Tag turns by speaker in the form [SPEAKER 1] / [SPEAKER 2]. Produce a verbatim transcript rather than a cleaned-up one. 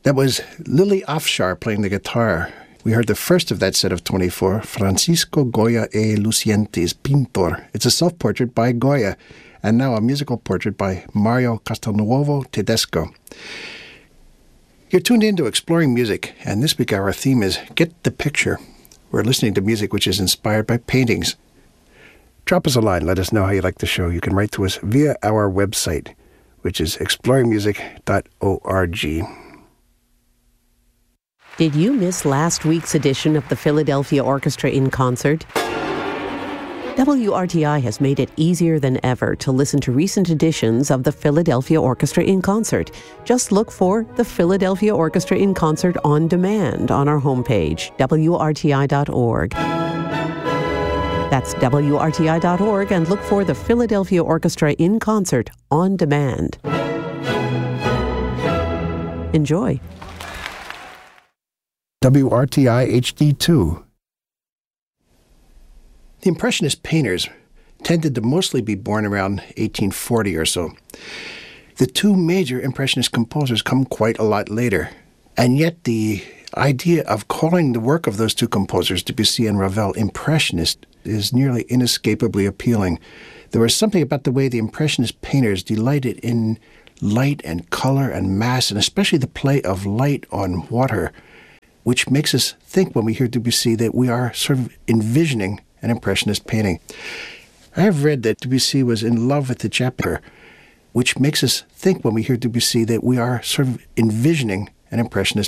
[SPEAKER 1] That was Lily Afshar playing the guitar. We heard the first of that set of twenty-four, Francisco Goya e Lucientes, Pintor. It's a self-portrait by Goya, and now a musical portrait by Mario Castelnuovo Tedesco. You're tuned in to Exploring Music, and this week our theme is Get the Picture. We're listening to music which is inspired by paintings. Drop us a line. Let us know how you like the show. You can write to us via our website, which is exploring music dot org.
[SPEAKER 2] Did you miss last week's edition of the Philadelphia Orchestra in Concert? W R T I has made it easier than ever to listen to recent editions of the Philadelphia Orchestra in Concert. Just look for the Philadelphia Orchestra in Concert on demand on our homepage, W R T I dot org. That's W R T I dot org, and look for the Philadelphia Orchestra in Concert on demand. Enjoy.
[SPEAKER 1] W R T I H D two. The Impressionist painters tended to mostly be born around eighteen forty or so. The two major Impressionist composers come quite a lot later, and yet the idea of calling the work of those two composers, Debussy and Ravel, Impressionist is nearly inescapably appealing. There was something about the way the Impressionist painters delighted in light and color and mass, and especially the play of light on water, which makes us think when we hear Debussy that we are sort of envisioning an Impressionist painting. I have read that Debussy was in love with the Japanese, which makes us think when we hear Debussy that we are sort of envisioning an Impressionist